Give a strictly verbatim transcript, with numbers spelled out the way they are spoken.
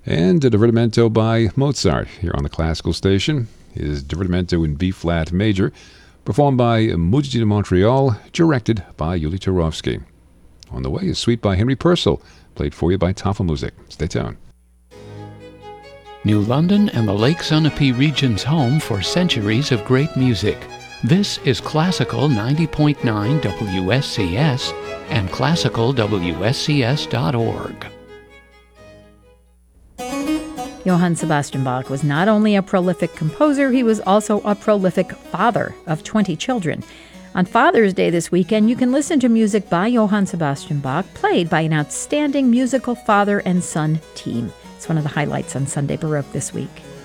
And a Divertimento by Mozart here on the Classical Station is Divertimento in B-flat major, performed by Mudgeon de Montreal, directed by Yuli Turovsky. On the way is Suite by Henry Purcell, played for you by Tafelmusik. Stay tuned. New London and the Lake Sunapee region's home for centuries of great music. This is Classical ninety point nine W S C S and classical W S C S dot org. Johann Sebastian Bach was not only a prolific composer, he was also a prolific father of twenty children. On Father's Day this weekend, you can listen to music by Johann Sebastian Bach, played by an outstanding musical father and son team. It's one of the highlights on Sunday Baroque this week.